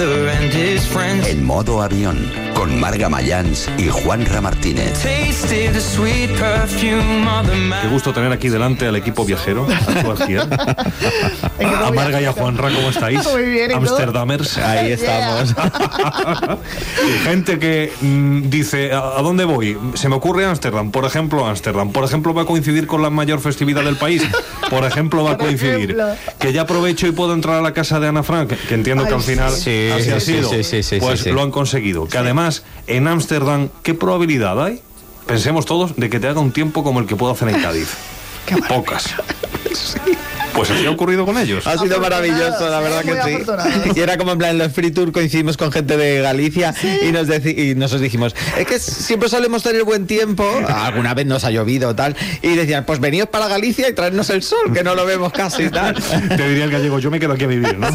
brother and his friends. En modo avión, con Marga Mayans y Juanra Martínez. Tasted the sweet perfume of the Qué gusto tener aquí delante al equipo viajero, a Suarcier. A Marga y a Juanra, ¿cómo estáis? Muy bien, ¿y tú? Amsterdamers. Ahí estamos. Gente que dice, ¿a dónde voy? Se me ocurre Ámsterdam. Por ejemplo, va a coincidir con la mayor festividad del país. Por ejemplo, va a coincidir. Que ya aprovecho y puedo entrar a la casa de Ana Frank, que entiendo que al final sí, así ha sido. Sí. Lo han conseguido. Que además, en Ámsterdam, ¿qué probabilidad hay? Pensemos todos de que te haga un tiempo como el que puedo hacer en Cádiz. Pocas. Pues así ha ocurrido con ellos. Ha sido maravilloso, la verdad que sí. Y era como en plan, en los Free Tour coincidimos con gente de Galicia y nosotros dijimos, es que siempre solemos tener buen tiempo, alguna vez nos ha llovido tal, y decían, pues veníos para Galicia y traernos el sol, que no lo vemos casi tal. Te diría el gallego, yo me quedo aquí a vivir, ¿no? Sí.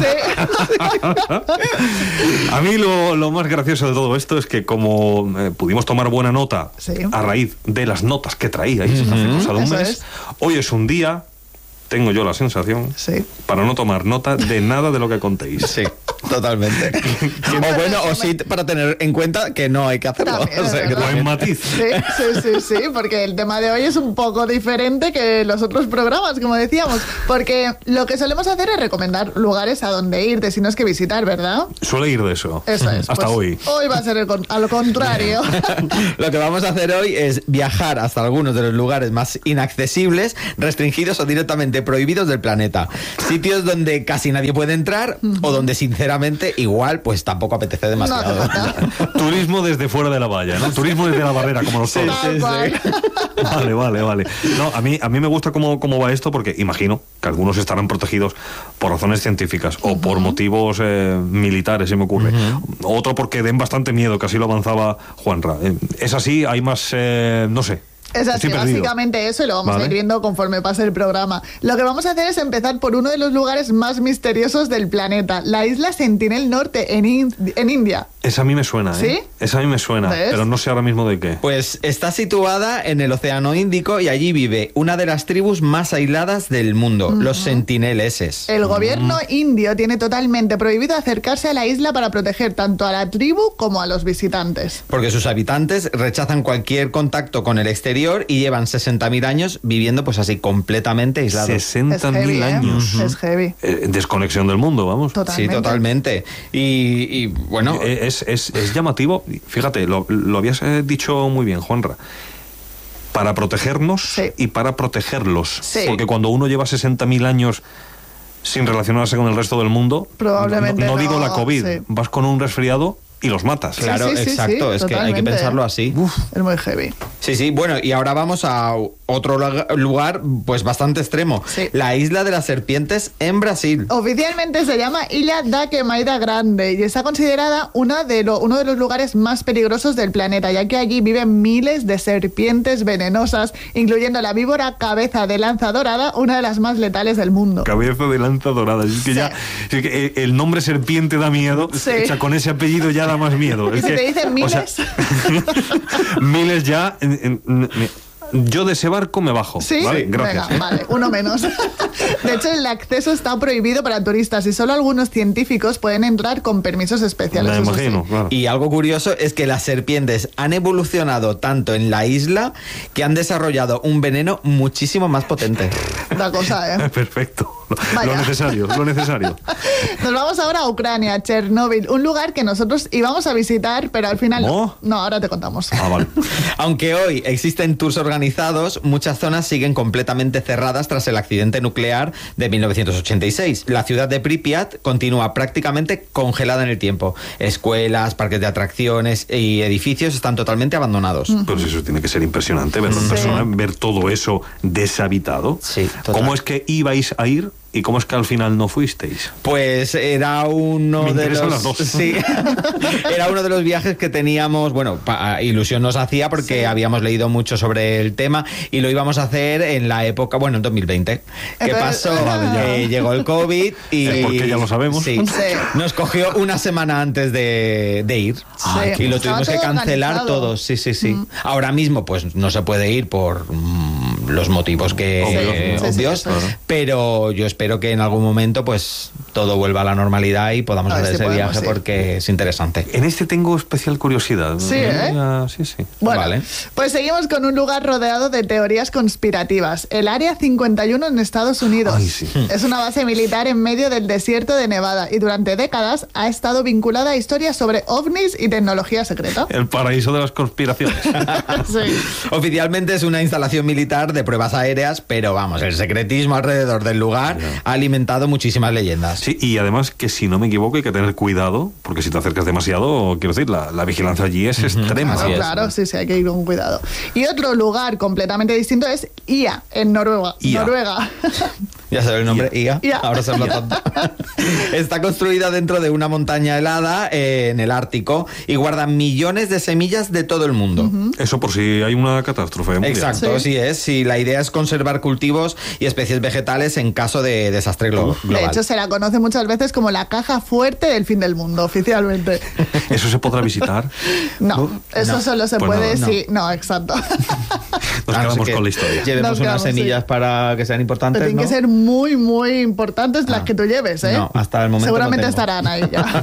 A mí lo más gracioso de todo esto es que como pudimos tomar buena nota a raíz de las notas que traíais hace cosa de un mes, hoy es un día, tengo yo la sensación, para no tomar nota de nada de lo que contéis. Sí, totalmente. O bueno, o sí, para tener en cuenta que no hay que hacerlo. También, Buen matiz. Sí, porque el tema de hoy es un poco diferente que los otros programas, como decíamos, porque lo que solemos hacer es recomendar lugares a donde ir, destinos que visitar, ¿verdad? Suele ir de eso. Eso es. Hasta pues, hoy. Hoy va a ser a lo contrario. Lo que vamos a hacer hoy es viajar hasta algunos de los lugares más inaccesibles, restringidos o directamente prohibidos del planeta. Sitios donde casi nadie puede entrar o donde sinceramente igual pues tampoco apetece demasiado. Turismo desde fuera de la valla, ¿no? Turismo desde la barrera, como los toros. Vale. No, a mí me gusta cómo va esto porque imagino que algunos estarán protegidos por razones científicas o por motivos militares, se me ocurre. Otro porque den bastante miedo, que así lo avanzaba Juanra. Es así, hay más, no sé. Es así, básicamente eso, y lo vamos a ir viendo conforme pase el programa. Lo que vamos a hacer es empezar por uno de los lugares más misteriosos del planeta, la isla Sentinel Norte, en India. Esa a mí me suena, ¿eh? ¿Sí? Esa a mí me suena, ¿ves? pero no sé ahora mismo de qué. Pues está situada en el Océano Índico y allí vive una de las tribus más aisladas del mundo, los sentineleses. El gobierno indio tiene totalmente prohibido acercarse a la isla para proteger tanto a la tribu como a los visitantes. Porque sus habitantes rechazan cualquier contacto con el exterior y llevan 60.000 años viviendo pues así completamente aislados. 60.000 años. Es heavy. Desconexión del mundo, vamos. Totalmente. Sí, totalmente. Y bueno... Es llamativo, fíjate, lo habías dicho muy bien, Juanra. Para protegernos y para protegerlos. Sí. Porque cuando uno lleva 60.000 años sin relacionarse con el resto del mundo, probablemente no digo la COVID, vas con un resfriado y los matas. Claro, exacto, es que hay que pensarlo así. Es muy heavy. Sí, bueno, y ahora vamos a otro lugar pues bastante extremo, la Isla de las Serpientes en Brasil. Oficialmente se llama Ilha da Queimada Grande y está considerada uno de los lugares más peligrosos del planeta, ya que allí viven miles de serpientes venenosas, incluyendo la víbora cabeza de lanza dorada, una de las más letales del mundo. Cabeza de lanza dorada, es que ya es que el nombre serpiente da miedo, o sea, con ese apellido ya da más miedo. ¿Y si te dicen miles? O sea, miles ya... Yo de ese barco me bajo. ¿Sí? ¿Vale? Gracias. Venga, vale, uno menos. De hecho, el acceso está prohibido para turistas y solo algunos científicos pueden entrar con permisos especiales. Me imagino, claro. Y algo curioso es que las serpientes han evolucionado tanto en la isla que han desarrollado un veneno muchísimo más potente. La cosa, ¿eh? Perfecto. Lo necesario. Nos vamos ahora a Ucrania, Chernóbil, un lugar que nosotros íbamos a visitar, pero al final no, ahora te contamos. Vale. Aunque hoy existen tours organizados, muchas zonas siguen completamente cerradas tras el accidente nuclear de 1986. La ciudad de Pripyat continúa prácticamente congelada en el tiempo. Escuelas, parques de atracciones y edificios están totalmente abandonados. Pues eso tiene que ser impresionante, verlo en persona, ver todo eso deshabitado. Sí, total. ¿Cómo es que ibais a ir? ¿Y cómo es que al final no fuisteis? Pues era uno de los... las dos. Sí, era uno de los viajes que teníamos, bueno, ilusión nos hacía porque habíamos leído mucho sobre el tema y lo íbamos a hacer en la época, bueno, en 2020. ¿Qué pasó? Llegó el COVID y... porque ya lo sabemos. Sí. Nos cogió una semana antes de ir y lo tuvimos que cancelar todo. Sí. Ahora mismo pues no se puede ir por los motivos que obvios, claro. pero yo espero que en algún momento pues todo vuelva a la normalidad y podamos A ver hacer si ese podemos viaje ir. porque es interesante. En este tengo especial curiosidad. Sí, ¿eh? Sí. Bueno, Vale. pues seguimos con un lugar rodeado de teorías conspirativas. El Área 51 en Estados Unidos. Ay, sí. Es una base militar en medio del desierto de Nevada y durante décadas ha estado vinculada a historias sobre ovnis y tecnología secreta. El paraíso de las conspiraciones. Sí. Oficialmente es una instalación militar de pruebas aéreas, pero vamos, el secretismo alrededor del lugar ha alimentado muchísimas leyendas. Sí, y además que si no me equivoco hay que tener cuidado, porque si te acercas demasiado, quiero decir, la vigilancia allí es extrema. Así es. Claro, sí, hay que ir con cuidado. Y otro lugar completamente distinto es Ia, en Noruega. Ia. Noruega. Ya sabes el nombre, Ia. Ia. Ahora se habla tanto. Está construida dentro de una montaña helada en el Ártico y guarda millones de semillas de todo el mundo. Eso por si hay una catástrofe mundial. Exacto, Sí. sí es. Sí, la idea es conservar cultivos y especies vegetales en caso de desastre global. De hecho, se la conoce muchas veces como la caja fuerte del fin del mundo, oficialmente. ¿Eso se podrá visitar? No, eso No. solo se Pues puede nada, si... No, exacto. Nos A no quedamos ser que con la historia. Llevemos Nos unas quedamos, semillas sí. para que sean importantes, Pero tienen ¿no? que ser muy, muy importantes las que tú lleves, ¿eh? No, hasta el momento Seguramente no tengo. estarán ahí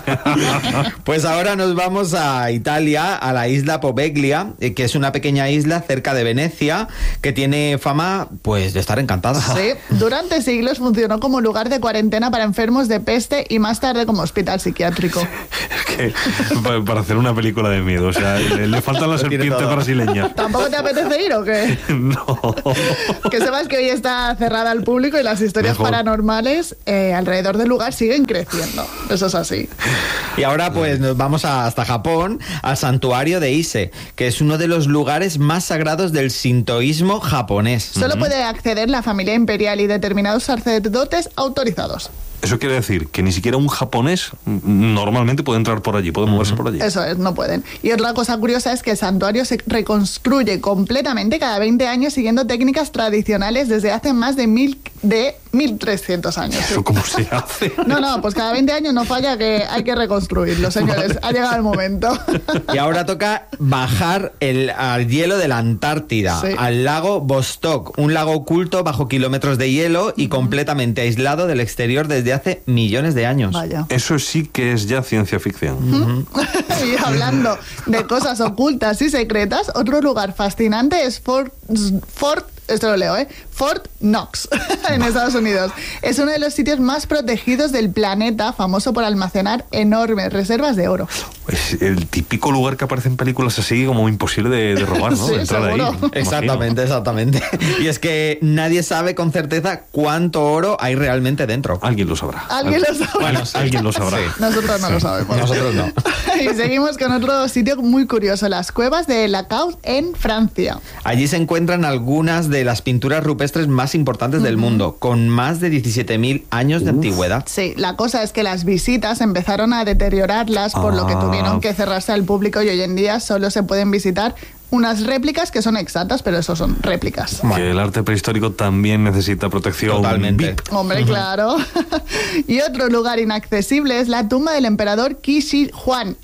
ya. Pues ahora nos vamos a Italia, a la isla Poveglia, que es una pequeña isla cerca de Venecia, que tiene fama, pues, de estar encantada. Sí, durante siglos funcionó como lugar de cuarentena para enfermos de peste y más tarde como hospital psiquiátrico. Es que para hacer una película de miedo, o sea, le faltan las Lo tiene serpientes todo. brasileñas. ¿Tampoco te apetece ir o qué? No. Que sepas que hoy está cerrada al público y las historias Mejor. paranormales alrededor del lugar siguen creciendo. Eso es así. Y ahora pues nos vamos hasta Japón, al santuario de Ise, que es uno de los lugares más sagrados del sintoísmo japonés. Solo puede acceder la familia imperial y determinados sacerdotes autorizados. Eso quiere decir que ni siquiera un japonés normalmente puede entrar por allí, puede moverse por allí. Eso es, no pueden. Y otra cosa curiosa es que el santuario se reconstruye completamente cada 20 años siguiendo técnicas tradicionales desde hace más de 1300 años. sí. ¿Eso cómo se hace? No, pues cada 20 años no falla que hay que reconstruirlo, señores. Ha llegado el momento. Y ahora toca bajar al hielo de la Antártida, Sí. al lago Vostok, un lago oculto bajo kilómetros de hielo y completamente aislado del exterior desde hace millones de años. Vaya. Eso sí que es ya ciencia ficción. Y hablando de cosas ocultas y secretas, otro lugar fascinante es Fort esto lo leo, Fort Knox, en Estados Unidos. Es uno de los sitios más protegidos del planeta, famoso por almacenar enormes reservas de oro. Es el típico lugar que aparece en películas así como imposible de robar, ¿no? Sí, De entrar ahí. seguro. me Exactamente, exactamente. Y es que nadie sabe con certeza cuánto oro hay realmente dentro. imagino. Alguien lo sabrá. ¿Alguien lo sabe? Bueno, sí. Alguien lo sabrá. Sí. Nosotros no lo sabemos. Nosotros no. Y seguimos con otro sitio muy curioso, las cuevas de Lacaut en Francia. Allí se encuentran algunas de las pinturas rupestres más importantes del mundo, con más de 17.000 años de antigüedad. Sí, la cosa es que las visitas empezaron a deteriorarlas, por lo que Ah. tuvieron que cerrarse al público y hoy en día solo se pueden visitar unas réplicas que son exactas, pero eso son réplicas. Que el arte prehistórico también necesita protección. Totalmente. VIP. Hombre, claro. Y otro lugar inaccesible es la tumba del emperador Qi Shi Huang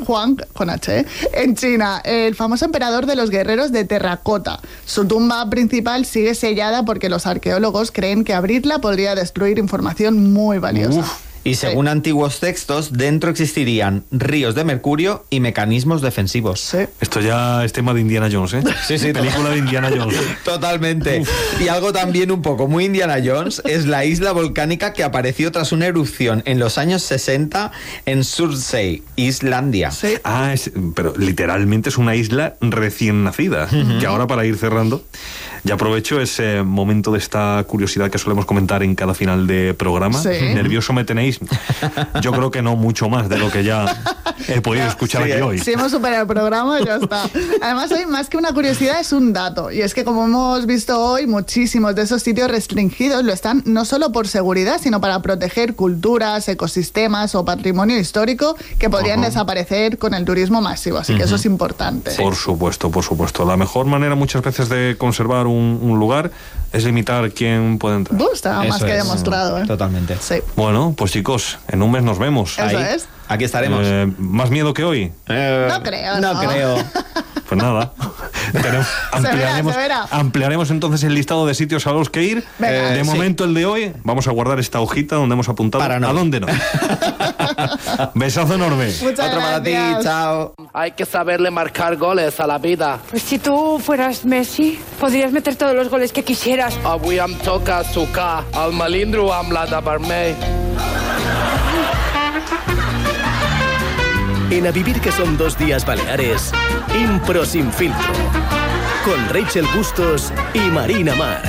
con H, en China, el famoso emperador de los guerreros de terracota. Su tumba principal sigue sellada porque los arqueólogos creen que abrirla podría destruir información muy valiosa. Y según antiguos textos, dentro existirían ríos de mercurio y mecanismos defensivos. Sí. Esto ya es tema de Indiana Jones, ¿eh? Sí, sí, Película de Indiana Jones. Totalmente. Y algo también un poco muy Indiana Jones es la isla volcánica que apareció tras una erupción en los años 60 en Surtsey, Islandia. Sí. Ah, pero literalmente es una isla recién nacida. Que ahora, para ir cerrando, ya aprovecho ese momento de esta curiosidad que solemos comentar en cada final de programa. Sí. Nervioso me tenéis. Yo creo que no mucho más de lo que ya he podido escuchar Sí, aquí hoy. Si hemos superado el programa, ya está. Además, hoy más que una curiosidad es un dato. Y es que, como hemos visto hoy, muchísimos de esos sitios restringidos lo están no solo por seguridad, sino para proteger culturas, ecosistemas o patrimonio histórico que podrían desaparecer con el turismo masivo. Así que eso es importante. Por supuesto, por supuesto. La mejor manera muchas veces de conservar un lugar es limitar quién puede entrar. Está más Eso que es. demostrado. Totalmente. Sí. Bueno, pues chicos, en un mes nos vemos. Eso Ahí. es. Aquí estaremos. ¿Más miedo que hoy? No creo, No no. creo. Pues nada. Ampliaremos entonces el listado de sitios a los que ir. De momento, el de hoy, vamos a guardar esta hojita donde hemos apuntado a dónde no. Besazo enorme. Muchas Otro para ti, gracias. chao. Hay que saberle marcar goles a la vida. Pues si tú fueras Messi, podrías meter todos los goles que quisieras. Avui em toca sucar el melindro amb la de vermell. En A Vivir que son 2 días Baleares, Impro sin filtro, con Rachel Bustos y Marina Mar.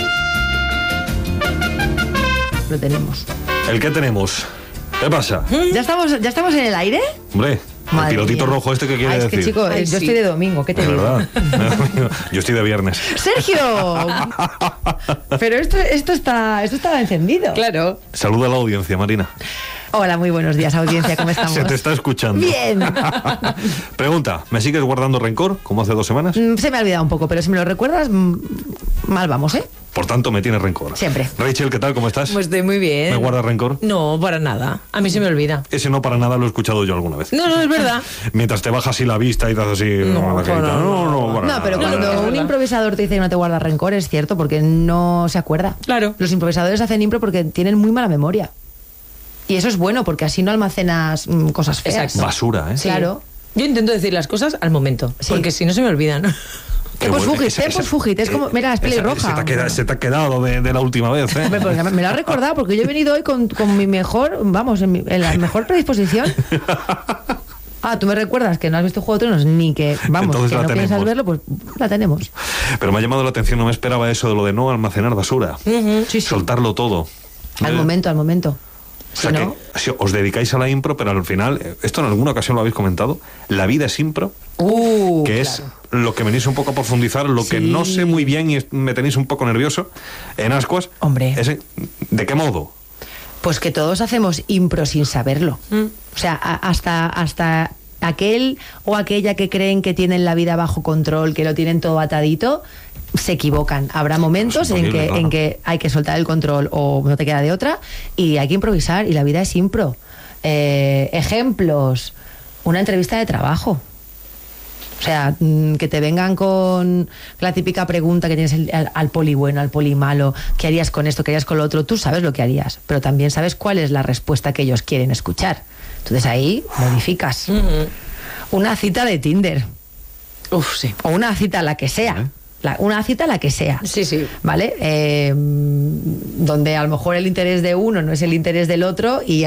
Lo tenemos. ¿El qué tenemos? ¿Qué pasa? ¿Ya estamos en el aire? Hombre, Madre el pilotito mía. rojo este, ¿qué quiere Es decir? que, chico, Ay, yo sí. estoy de domingo, ¿qué te De digo? verdad. Yo estoy de viernes. ¡Sergio! Pero esto estaba encendido. Claro. Saluda a la audiencia, Marina. Hola, muy buenos días, audiencia, ¿cómo estamos? Se te está escuchando. Bien. Pregunta, ¿me sigues guardando rencor, como hace 2 semanas? Se me ha olvidado un poco, pero si me lo recuerdas, mal vamos, ¿eh? Por tanto, me tienes rencor. Siempre. Rachel, ¿qué tal? ¿Cómo estás? Pues estoy muy bien. ¿Me guardas rencor? No, para nada. A mí se me olvida. Ese no para nada lo he escuchado yo alguna vez. No, es verdad. Mientras te bajas así la vista y te haces así... No, la carita. para no, para No, pero nada. cuando un verdad. improvisador te dice que no te guarda rencor, es cierto, porque no se acuerda. Claro. Los improvisadores hacen impro porque tienen muy mala memoria. Y eso es bueno, porque así no almacenas cosas feas. Exacto. Basura, ¿eh? Sí. Claro. Yo intento decir las cosas al momento, Sí. porque si no se me olvidan. Qué Tempos bueno. fugit, tempos fugit. Es como, mira, es pelirroja. Se te ha quedado de la última vez, ¿eh? Hombre, pues me lo has recordado porque yo he venido hoy con mi mejor, vamos, en la mejor predisposición. Ah, tú me recuerdas que no has visto Juego de Tronos ni que, vamos, Entonces que la no piensas tenemos. verlo, pues la tenemos. Pero me ha llamado la atención, no me esperaba eso de lo de no almacenar basura. Sí, sí. Soltarlo todo. Al momento. O sea Si que no, si os dedicáis a la impro, pero al final, esto en alguna ocasión lo habéis comentado, la vida es impro, que es lo que venís un poco a profundizar, lo que Sí. no sé muy bien y me tenéis un poco nervioso en Ascuas. Hombre. ¿De qué modo? pues que todos hacemos impro sin saberlo. O sea, hasta aquel o aquella que creen que tienen la vida bajo control, que lo tienen todo atadito, se equivocan. Habrá momentos Es imposible, claro. en que hay que soltar el control o no te queda de otra y hay que improvisar y la vida es impro. Ejemplos, una entrevista de trabajo. O sea, que te vengan con la típica pregunta que tienes al poli bueno, al poli malo, ¿qué harías con esto, qué harías con lo otro? Tú sabes lo que harías, pero también sabes cuál es la respuesta que ellos quieren escuchar. Entonces ahí modificas. Una cita de Tinder. Uf, sí. O una cita, la que sea. Una cita, la que sea. Sí, sí. ¿Vale? Donde a lo mejor el interés de uno no es el interés del otro y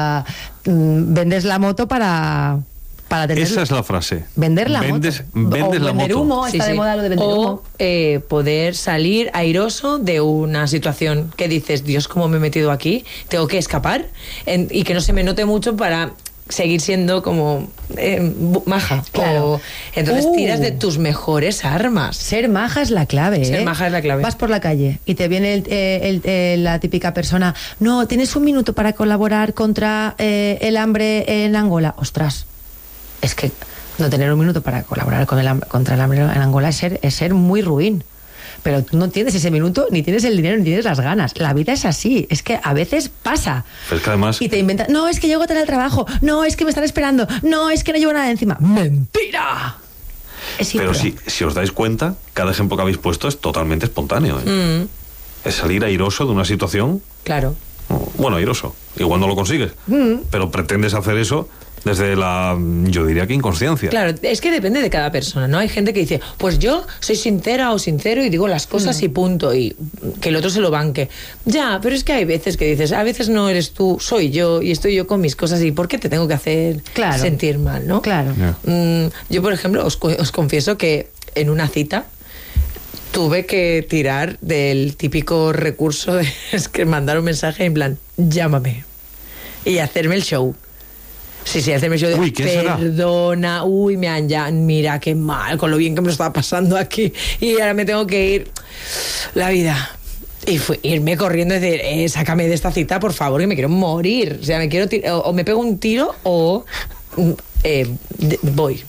vendes la moto para tener... Esa es la frase. Vender la Vendes moto. O la vender moto. humo, está de moda lo de vender humo. O poder salir airoso de una situación que dices, Dios, ¿cómo me he metido aquí? Tengo que escapar y que no se me note mucho para seguir siendo como maja. Claro. Entonces tiras de tus mejores armas. Ser maja es la clave. Ser maja es la clave. Vas por la calle y te viene la típica persona. No, tienes un minuto para colaborar contra el hambre en Angola. Ostras, es que no tener un minuto para colaborar contra el hambre en Angola es ser muy ruin. Pero tú no tienes ese minuto, ni tienes el dinero, ni tienes las ganas. La vida es así, es que a veces pasa. Pero es que además... Y te inventas, no, es que llego tarde al trabajo, no, es que me están esperando, no, es que no llevo nada encima. ¡Mentira! Es Pero impro. si os dais cuenta, cada ejemplo que habéis puesto es totalmente espontáneo. ¿eh? Es salir airoso de una situación. Claro. Bueno, airoso. Igual no lo consigues. Pero pretendes hacer eso desde yo diría que inconsciencia. Claro, es que depende de cada persona, ¿no? Hay gente que dice, pues yo soy sincera o sincero y digo las cosas y punto, y que el otro se lo banque. Ya, pero es que hay veces que dices, a veces no eres tú, soy yo y estoy yo con mis cosas y ¿por qué te tengo que hacer sentir mal, no? Claro. Yo, por ejemplo, os confieso que en una cita tuve que tirar del típico recurso de es que mandar un mensaje en plan, llámame y hacerme el show. Sí, hacerme el show de Uy, ¿qué será? perdona, mira qué mal, con lo bien que me lo estaba pasando aquí y ahora me tengo que ir. La vida. Y irme corriendo y decir, sácame de esta cita, por favor, que me quiero morir. O sea, me quiero o me pego un tiro o voy.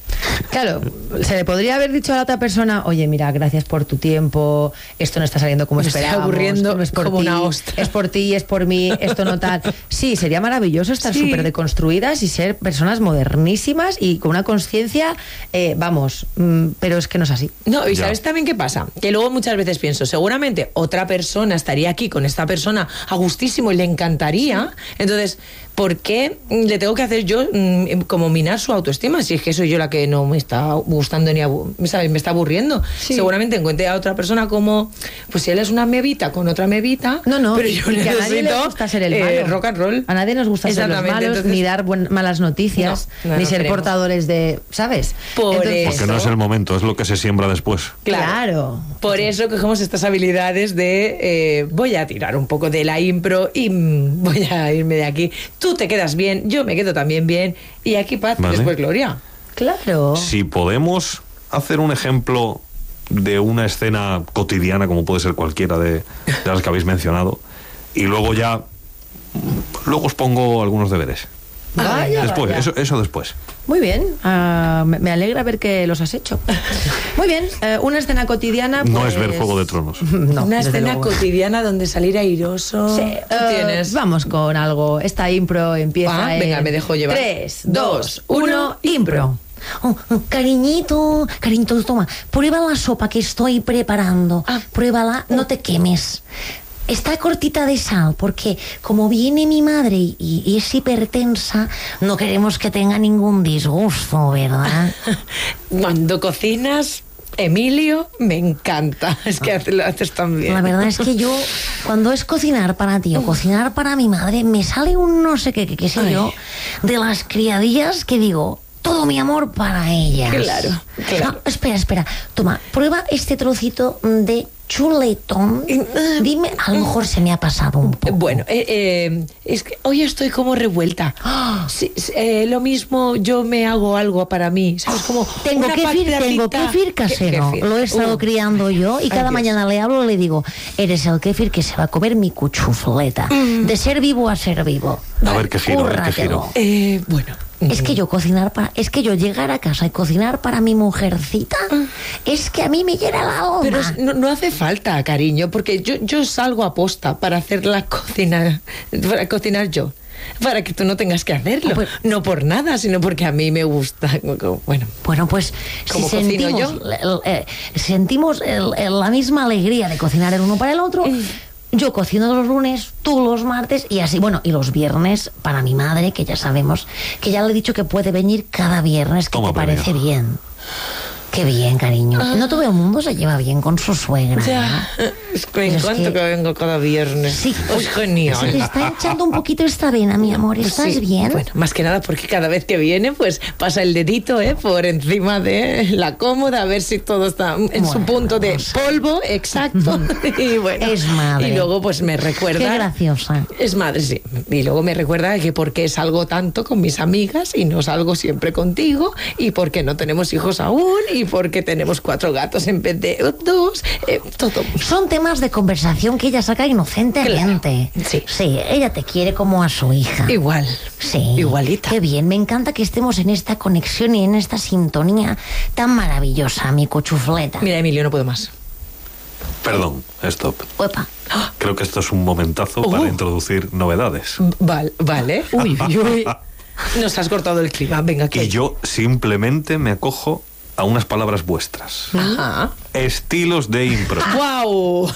Claro, se le podría haber dicho a la otra persona, oye, mira, gracias por tu tiempo, esto no está saliendo como Me estoy esperábamos. aburriendo no es por como ti, una ostra. es por ti, es por mí, esto no tal. Sí, sería maravilloso estar Sí. súper deconstruidas y ser personas modernísimas y con una conciencia, pero es que no es así. No, y Ya. ¿sabes también qué pasa? Que luego muchas veces pienso, seguramente otra persona estaría aquí con esta persona a gustísimo y le encantaría. Entonces, ¿por qué le tengo que hacer yo como minar su autoestima? Si es que soy yo la que no me está gustando ¿sabes? Me está aburriendo. Sí. Seguramente encuentre a otra persona como, pues si él es una mebita con otra mebita, No, pero yo y que a nadie necesito le gusta ser el malo. rock and roll. A nadie nos gusta ser los Exactamente, malos, entonces- ni dar malas noticias, No, ni no ser queremos. portadores de, ¿sabes? Por Porque eso. no es el momento, es lo que se siembra después. Claro. Por eso cogemos estas habilidades de voy a tirar un poco de la impro y voy a irme de aquí. Tú te quedas bien, yo me quedo también bien y aquí paz, Vale. después gloria. Claro. Si podemos hacer un ejemplo de una escena cotidiana, como puede ser cualquiera de las que habéis mencionado, y luego luego os pongo algunos deberes. Vaya, Después, vaya. eso después. Muy bien, me alegra ver que los has hecho. Muy bien, una escena cotidiana. No pues- es ver Juego de Tronos. No, Una desde escena luego. cotidiana donde salir airoso. Sí, ¿Tú tienes? Vamos con algo. Esta impro empieza. Ah, venga, me dejo llevar. 3, 2, 1, impro. Cariñito, toma, prueba la sopa que estoy preparando. Pruébala, no te quemes. Está cortita de sal porque como viene mi madre y es hipertensa, no queremos que tenga ningún disgusto, ¿verdad? Cuando cocinas, Emilio, me encanta. Es que lo haces tan bien. La verdad es que yo, cuando es cocinar para ti o cocinar para mi madre, me sale un no sé qué sé Ay. yo, de las criadillas que digo, todo mi amor para ellas. Claro, claro. No, espera, toma, prueba este trocito de chuletón. Dime, a lo mejor se me ha pasado un poco. Bueno, es que hoy estoy como revuelta. Sí, lo mismo, yo me hago algo para mí, ¿sabes? Como Tengo una kefir patacita. casero. Kefir. Lo he estado criando yo y cada Dios. mañana le hablo y le digo, eres el kefir que se va a comer mi cuchufleta. De ser vivo a ser vivo. A ver qué giro, a ver qué Cúrratelo. giro. Bueno. Es que yo llegar a casa y cocinar para mi mujercita, es que a mí me llena la alma. Pero no hace falta, cariño, porque yo salgo a posta para hacer la cocina, para cocinar yo. Para que tú no tengas que hacerlo. Pues- no por nada, sino porque a mí me gusta. Bueno, Bueno, pues ¿Cómo si cocino sentimos la misma alegría de cocinar el uno para el otro, yo cocino los lunes, tú los martes y así, bueno, y los viernes para mi madre, que ya sabemos, que ya le he dicho que puede venir cada viernes, que Toma, te parece premio. bien. Qué bien, cariño. No todo el mundo se lleva bien con su suegra. ya. ¿eh? Es que Pero me es encanta que- que vengo cada viernes. Sí, es genial. Se te está echando un poquito esta vena, mi amor. ¿Estás Sí. bien? Bueno, más que nada porque cada vez que viene, pues pasa el dedito por encima de la cómoda a ver si todo está en su Bueno, punto de vamos. polvo exacto. Y bueno, Es madre. Y luego pues me recuerda. Qué graciosa. Es madre, sí. Y luego me recuerda que porque salgo tanto con mis amigas y no salgo siempre contigo y porque no tenemos hijos aún y porque tenemos 4 gatos en vez de 2, todo. Son temas de conversación que ella saca inocentemente. Claro, sí. Ella te quiere como a su hija. Igual. Sí. Igualita. Qué bien, me encanta que estemos en esta conexión y en esta sintonía tan maravillosa, mi cuchufleta. Mira, Emilio, no puedo más. Perdón, stop. Uepa. Creo que esto es un momentazo para introducir novedades. Vale. Uy, uy, uy. Nos has cortado el clima. Venga, que Y yo simplemente me acojo a unas palabras vuestras. Ajá. Estilos de impro. ¡Guau!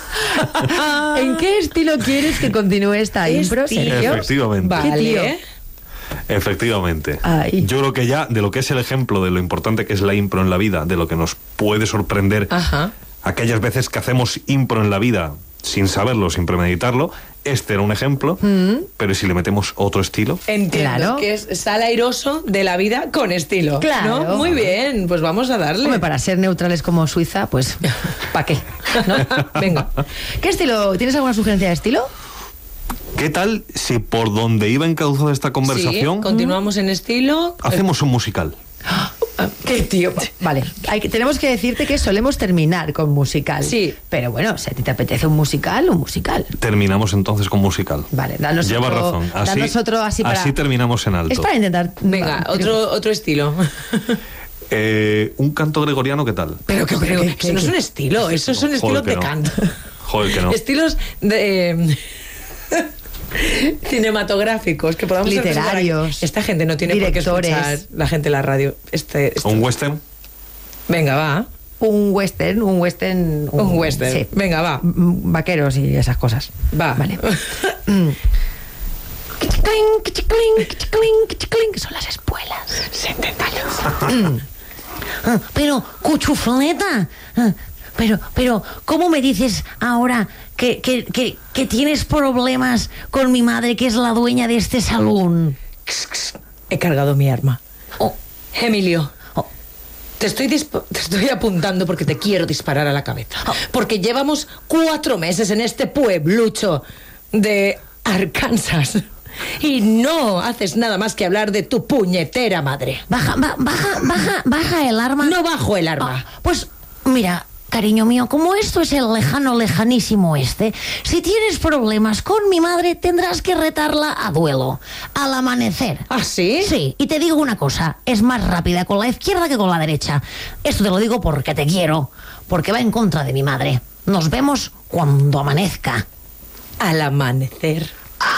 ¿En qué estilo quieres que continúe esta impro, Sergio? Efectivamente. Vale. Efectivamente. Ay. Yo creo que ya de lo que es el ejemplo de lo importante que es la impro en la vida, de lo que nos puede sorprender Ajá. aquellas veces que hacemos impro en la vida sin saberlo, sin premeditarlo, este era un ejemplo, pero ¿y si le metemos otro estilo? Entiendo Claro. que es sal airoso de la vida con estilo. Claro. ¿no? Muy bien, pues vamos a darle. Hombre, para ser neutrales como Suiza, pues, ¿para qué? ¿No? Venga. ¿Qué estilo? ¿Tienes alguna sugerencia de estilo? ¿Qué tal si por donde iba encauzada esta conversación Sí, continuamos en estilo. hacemos un musical? ¡Qué tío! Vale, tenemos que decirte que solemos terminar con musical. Sí. Pero bueno, si a ti te apetece un musical, un musical. Terminamos entonces con musical. Vale, danos Llevas otro, razón. Así, danos otro así para... así terminamos en alto. Es para intentar... Venga, otro estilo. Un canto gregoriano, ¿qué tal? Pero eso no es un estilo, eso son estilos de canto. Joder, que no. Estilos de... cinematográficos que podamos literarios. Esta gente no tiene directores. por qué escuchar la gente en la radio. ¿Un western? Venga, va. Un western. Sí. Venga, va. Vaqueros y esas cosas. Va. Vale. Que son las espuelas. Sí, inténtalo. Pero, cuchufleta, pero, ¿cómo me dices ahora que tienes problemas con mi madre, que es la dueña de este salón? He cargado mi arma. Oh. Emilio, te estoy apuntando porque te quiero disparar a la cabeza. Porque llevamos 4 meses en este pueblucho de Arkansas y no haces nada más que hablar de tu puñetera madre. Baja el arma. No bajo el arma. Pues, mira, cariño mío, como esto es el lejanísimo oeste, si tienes problemas con mi madre, tendrás que retarla a duelo, al amanecer. ¿Ah, sí? Sí, y te digo una cosa, es más rápida con la izquierda que con la derecha. Esto te lo digo porque te quiero, porque va en contra de mi madre. Nos vemos cuando amanezca. Al amanecer.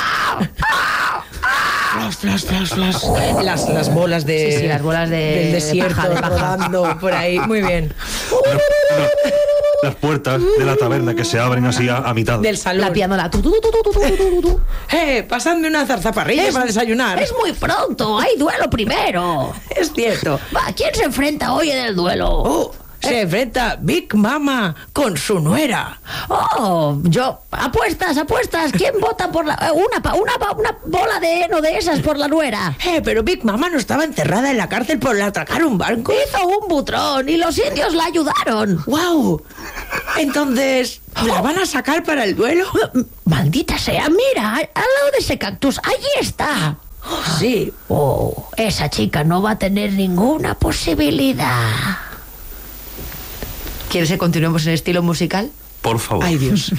Las bolas de... Sí, las bolas del desierto de paja. rodando por ahí. Muy bien. Las puertas de la taberna que se abren así a mitad. Del salón. La pianola. Pasadme una zarzaparrilla para desayunar. Es muy pronto, hay duelo primero. Es cierto. Va, ¿quién se enfrenta hoy en el duelo? Se enfrenta Big Mama con su nuera. Yo. Apuestas. ¿Quién vota por una bola de heno de esas por la nuera? Pero Big Mama no estaba encerrada en la cárcel por atracar un banco. Hizo un butrón y los indios la ayudaron. ¡Wow! Entonces, ¿la van a sacar para el duelo? Maldita sea, mira, al lado de ese cactus, allí está. Sí. Esa chica no va a tener ninguna posibilidad. ¿Quieres que continuemos en estilo musical? Por favor. Ay, Dios.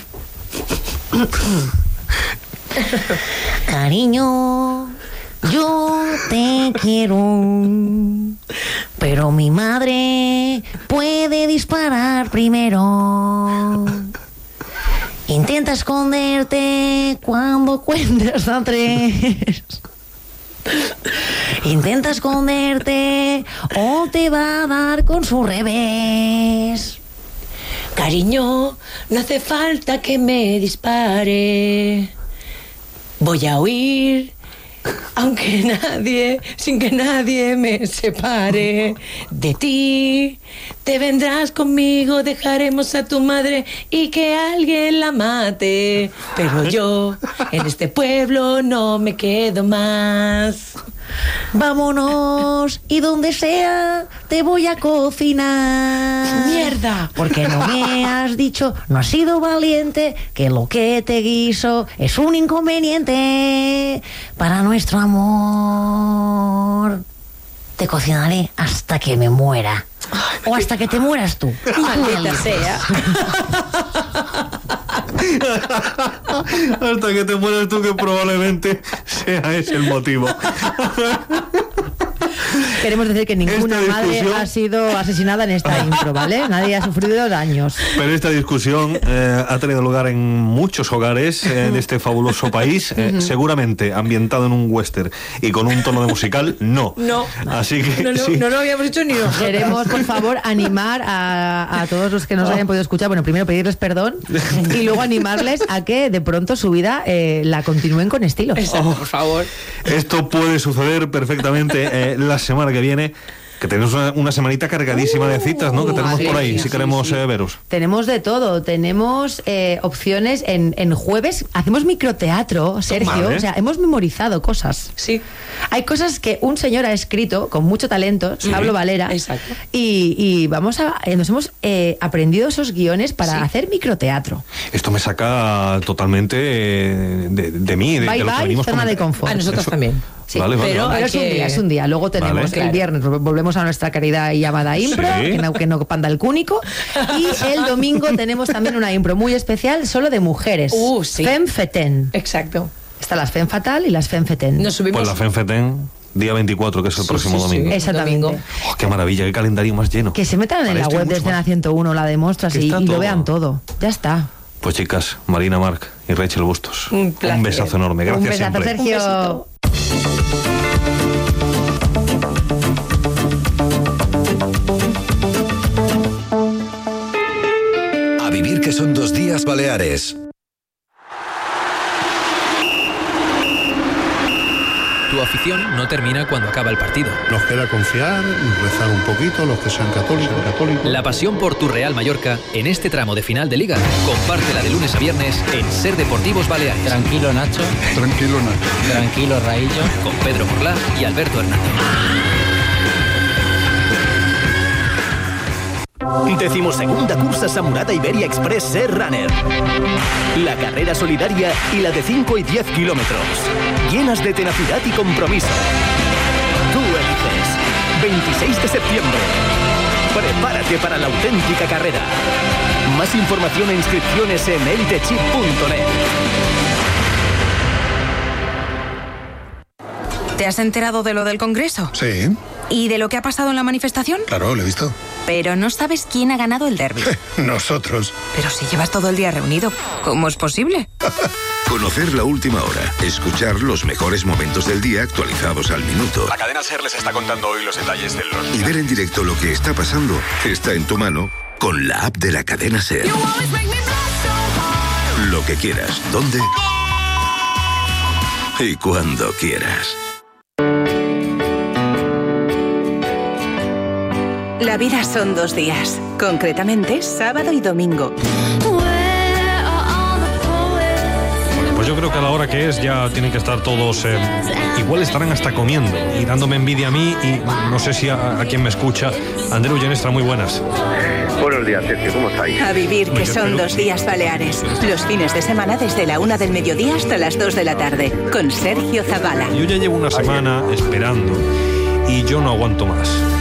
Cariño, yo te quiero, pero mi madre puede disparar primero. Intenta esconderte cuando cuentas a 3. Intenta esconderte o te va a dar con su revés. Cariño, no hace falta que me dispare. Voy a huir, sin que nadie me separe de ti. Te vendrás conmigo, dejaremos a tu madre y que alguien la mate. Pero yo, en este pueblo, no me quedo más. Vámonos, y donde sea te voy a cocinar. ¡Mierda! Porque no me has dicho, no has sido valiente, que lo que te guiso es un inconveniente para nuestro amor. Te cocinaré hasta que me muera. O hasta que te mueras tú. Maldita sea. Hasta que te mueras tú, que probablemente sea ese el motivo. Queremos decir que ninguna madre ha sido asesinada en esta intro, ¿vale? Nadie ha sufrido daños. Pero esta discusión ha tenido lugar en muchos hogares de este fabuloso país, seguramente ambientado en un western y con un tono de musical, no. Así que no lo habíamos hecho ni nosotros. Queremos, por favor, animar a todos los que nos hayan podido escuchar. Bueno, primero pedirles perdón y luego animarles a que de pronto su vida la continúen con estilo. Exacto, por favor. Esto puede suceder perfectamente la semana que viene, que tenemos una semanita cargadísima de citas, ¿no? Que tenemos por ahí, si queremos veros. Tenemos de todo, tenemos opciones en jueves, hacemos microteatro, Sergio, Vale. o sea, hemos memorizado cosas. Sí. Hay cosas que un señor ha escrito con mucho talento, Pablo Valera, exacto. y nos hemos aprendido esos guiones para hacer microteatro. Esto me saca totalmente de mí, de lo que venimos zona de comentando. confort. A nosotros también. Sí, Vale, pero vale. es un día. Luego tenemos Vale. el viernes, volvemos a nuestra querida y llamada impro, Sí. que no panda el cúnico. Y el domingo tenemos también una impro muy especial, solo de mujeres. Sí. Femme Feten. Exacto. Están las Femme Fatal y las Femme Feten. Nos subimos. Pues la Fenfeten. día 24, que es el próximo domingo. Exactamente. Oh, qué maravilla, qué calendario más lleno. Que se metan en la web de Escena 101, la demuestras y lo vean todo. Ya está. Pues chicas, Marina Marc y Rachel Bustos, un besazo enorme. Gracias. Un besazo, siempre. Sergio. A vivir que son 2 días Baleares. Tu afición no termina cuando acaba el partido. Nos queda confiar, rezar un poquito, los que sean católicos. La pasión por tu Real Mallorca en este tramo de final de Liga. Compártela de lunes a viernes en Ser Deportivos Baleares. Tranquilo, Nacho. Tranquilo, Nacho. Tranquilo, Raillo. Con Pedro Morlá y Alberto Hernández. 12ª cursa Samurata Iberia Express Ser Runner. La carrera solidaria y la de 5 y 10 kilómetros. Llenas de tenacidad y compromiso. Tú eliges. 26 de septiembre. Prepárate para la auténtica carrera. Más información e inscripciones en elitechip.net. ¿Te has enterado de lo del Congreso? Sí. ¿Y de lo que ha pasado en la manifestación? Claro, lo he visto. Pero no sabes quién ha ganado el derbi. Nosotros. Pero si llevas todo el día reunido, ¿cómo es posible? Conocer la última hora, escuchar los mejores momentos del día actualizados al minuto. La cadena SER les está contando hoy los detalles de los... Y ver en directo lo que está pasando está en tu mano con la app de la cadena SER. Lo que quieras, dónde y cuando quieras. La vida son 2 días, concretamente sábado y domingo. Pues yo creo que a la hora que es ya tienen que estar todos, igual estarán hasta comiendo y dándome envidia a mí y no sé si a quien me escucha. Andreu Genestra, muy buenas. Buenos días, Sergio, ¿cómo estáis? A vivir que son 2 días Baleares. Los fines de semana desde la 1 del mediodía hasta las 2 de la tarde, con Sergio Zavala. Yo ya llevo una semana esperando y yo no aguanto más.